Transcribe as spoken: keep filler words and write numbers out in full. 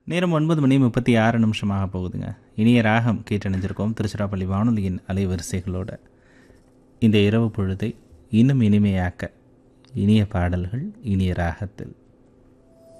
நேரம் ஒன்பது மணி முப்பத்தி ஆறு நிமிஷமாக போகுதுங்க. இனிய ராகம் கேட்டணிஞ்சிருக்கோம் திருச்சிராப்பள்ளி வானொலியின் அலைவரிசைகளோட. இந்த இரவு பொழுதை இன்னும் இனிமையாக்க இனிய பாடல்கள் இனிய ராகத்தில்.